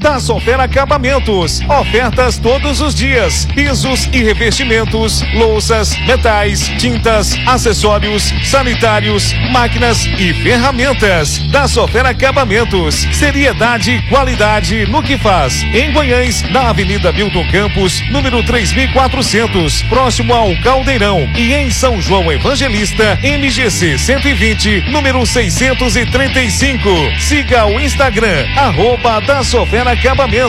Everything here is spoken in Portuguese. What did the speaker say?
da Sofera Acabamentos. Ofertas todos os dias. Pisos e revestimentos, louças, metais, tintas, acessórios, sanitários, máquinas e ferramentas. Da Sofera Acabamentos. Seriedade e qualidade no que faz. Em Guanhães, na Avenida Milton Campos, número 3400, próximo ao Caldeirão. E em São João Evangelista, MGC 120, número 635. Siga o Instagram, @da Sofera Acabamentos.